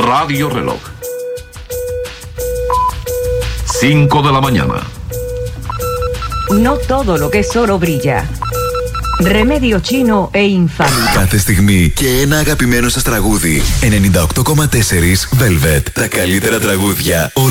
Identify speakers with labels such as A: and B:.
A: Radio Reloj. 5 de la mañana.
B: No todo lo que es oro brilla. Ρεμέδιο Chino e Infami.
C: Κάθε στιγμή και ένα αγαπημένο σας τραγούδι. 98,4 Velvet. Τα καλύτερα τραγούδια.